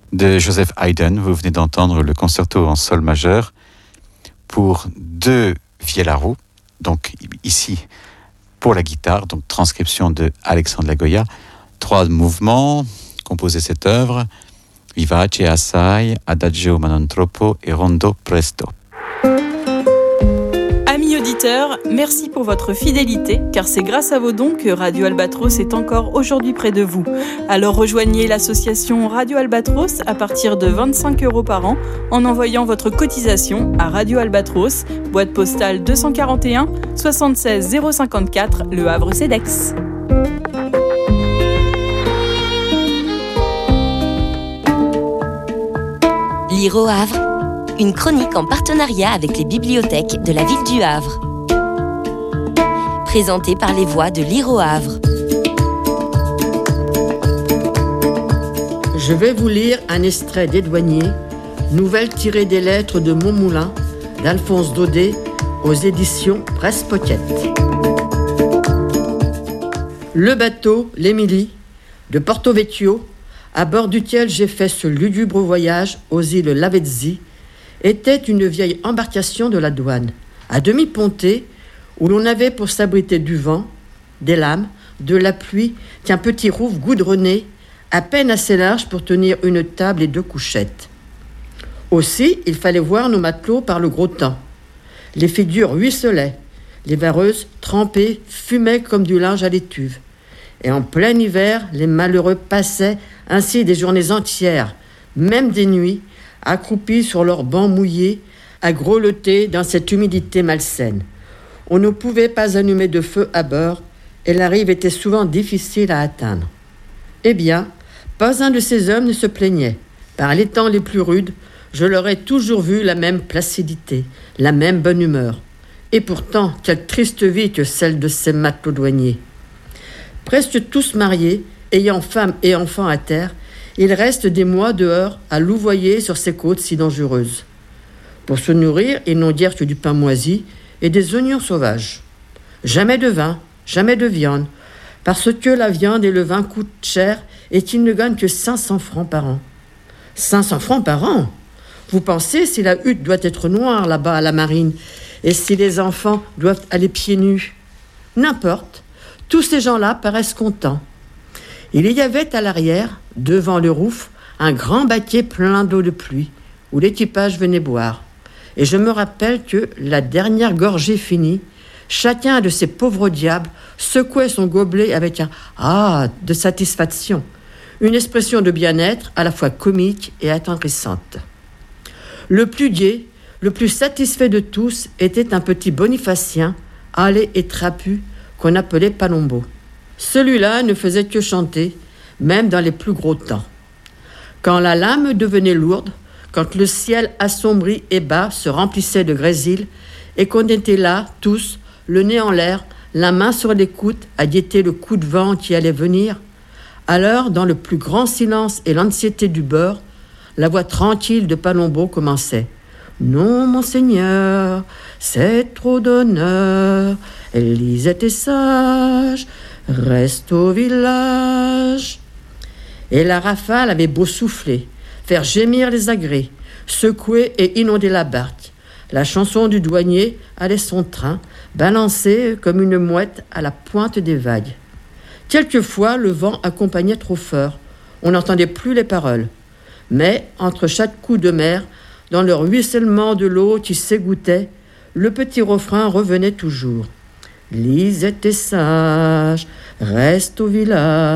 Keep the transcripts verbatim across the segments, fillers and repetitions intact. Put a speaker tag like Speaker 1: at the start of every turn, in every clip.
Speaker 1: de Joseph Haydn. Vous venez d'entendre le concerto en sol majeur pour deux violons, donc ici pour la guitare, donc transcription de Alexandre Lagoya. Trois mouvements composaient cette œuvre: Vivace assai, Adagio ma non troppo et Rondo presto.
Speaker 2: Amis auditeurs, merci pour votre fidélité, car c'est grâce à vos dons que Radio Albatros est encore aujourd'hui près de vous. Alors rejoignez l'association Radio Albatros à partir de vingt-cinq euros par an en envoyant votre cotisation à Radio Albatros, boîte postale deux cent quarante et un soixante-seize zéro cinquante-quatre, Le Havre-Cedex.
Speaker 3: Lire au Havre, une chronique en partenariat avec les bibliothèques de la ville du Havre. Présentée par les voix de Lire au Havre.
Speaker 4: Je vais vous lire un extrait des Douaniers, nouvelle tirée des lettres de Montmoulin, d'Alphonse Daudet, aux éditions Presse Pocket. Le bateau, l'Émilie, de Porto Vecchio, à bord duquel j'ai fait ce lugubre voyage aux îles Lavezzi, était une vieille embarcation de la douane, à demi pontée, où l'on avait pour s'abriter du vent, des lames, de la pluie, qu'un petit rouf goudronné, à peine assez large pour tenir une table et deux couchettes. Aussi, il fallait voir nos matelots par le gros temps. Les figures ruisselaient, les vareuses, trempées, fumaient comme du linge à l'étuve. Et en plein hiver, les malheureux passaient ainsi des journées entières, même des nuits, accroupis sur leurs bancs mouillés, à grelotter dans cette humidité malsaine. On ne pouvait pas allumer de feu à bord, et la rive était souvent difficile à atteindre. Eh bien, pas un de ces hommes ne se plaignait. Par les temps les plus rudes, je leur ai toujours vu la même placidité, la même bonne humeur. Et pourtant, quelle triste vie que celle de ces matelots douaniers. Presque tous mariés, ayant femme et enfants à terre, ils restent des mois dehors à louvoyer sur ces côtes si dangereuses. Pour se nourrir, ils n'ont guère que du pain moisi et des oignons sauvages. Jamais de vin, jamais de viande, parce que la viande et le vin coûtent cher et qu'ils ne gagnent que cinq cents francs par an. cinq cents francs par an? Vous pensez si la hutte doit être noire là-bas à la marine et si les enfants doivent aller pieds nus? N'importe, tous ces gens-là paraissent contents. Il y avait à l'arrière, devant le rouf, un grand baquet plein d'eau de pluie, où l'équipage venait boire. Et je me rappelle que, la dernière gorgée finie, chacun de ces pauvres diables secouait son gobelet avec un « ah » de satisfaction, une expression de bien-être à la fois comique et attendrissante. Le plus gai, le plus satisfait de tous était un petit bonifacien, hâlé et trapu, qu'on appelait Palombo. Celui-là ne faisait que chanter, même dans les plus gros temps. Quand la lame devenait lourde, quand le ciel assombri et bas se remplissait de grésil, et qu'on était là, tous, le nez en l'air, la main sur l'écoute, à guetter le coup de vent qui allait venir, alors, dans le plus grand silence et l'anxiété du bord, la voix tranquille de Palombo commençait. « Non, monseigneur, c'est trop d'honneur, Lisette est sage, reste au village. » Et la rafale avait beau souffler, faire gémir les agrès, secouer et inonder la barque. La chanson du douanier allait son train, balancée comme une mouette à la pointe des vagues. Quelquefois, le vent accompagnait trop fort. On n'entendait plus les paroles. Mais, entre chaque coup de mer, dans le ruissellement de l'eau qui s'égouttait, le petit refrain revenait toujours. « Lisette est sage, reste au village. »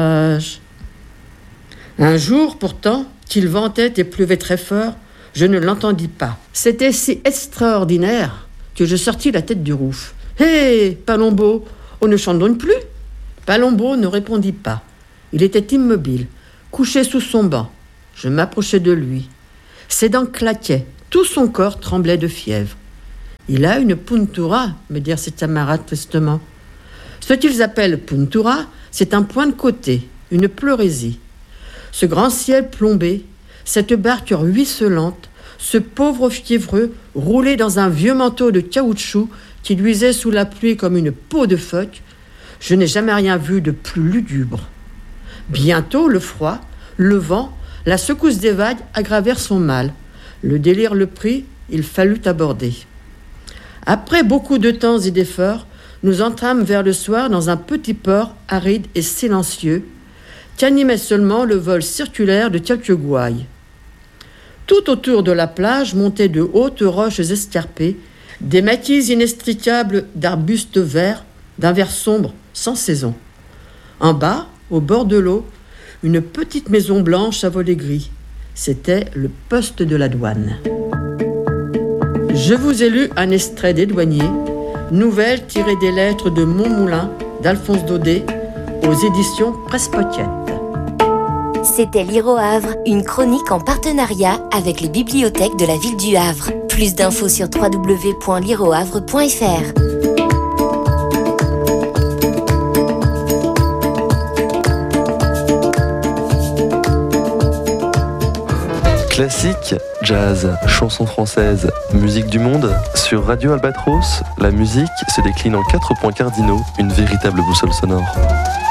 Speaker 4: Un jour, pourtant, qu'il ventait et pleuvait très fort, je ne l'entendis pas. C'était si extraordinaire que je sortis la tête du rouf. « Hé, Palombo, on ne chante donc plus ?» Palombo ne répondit pas. Il était immobile, couché sous son banc. Je m'approchai de lui. Ses dents claquaient, tout son corps tremblait de fièvre. « Il a une puntura », me dirent ses camarades tristement. Ce qu'ils appellent puntura, c'est un point de côté, une pleurésie. Ce grand ciel plombé, cette barque ruisselante, ce pauvre fiévreux roulé dans un vieux manteau de caoutchouc qui luisait sous la pluie comme une peau de phoque, je n'ai jamais rien vu de plus lugubre. Bientôt, le froid, le vent, La secousse des vagues aggravèrent son mal. Le délire le prit, il fallut aborder. Après beaucoup de temps et d'efforts, nous entrâmes vers le soir dans un petit port aride et silencieux, qu'animait seulement le vol circulaire de quelques gouailles. Tout autour de la plage montaient de hautes roches escarpées, des maquis inextricables d'arbustes verts, d'un vert sombre, sans saison. En bas, au bord de l'eau, une petite maison blanche à volets gris. C'était le poste de la douane. Je vous ai lu un extrait des Douaniers, nouvelle tirée des lettres de Montmoulin d'Alphonse Daudet aux éditions Presse Pocket.
Speaker 3: C'était Lire au Havre, une chronique en partenariat avec les bibliothèques de la ville du Havre. Plus d'infos sur w w w point lire au havre point f r.
Speaker 5: Classique, jazz, chansons françaises, musique du monde. Sur Radio Albatros, la musique se décline en quatre points cardinaux, une véritable boussole sonore.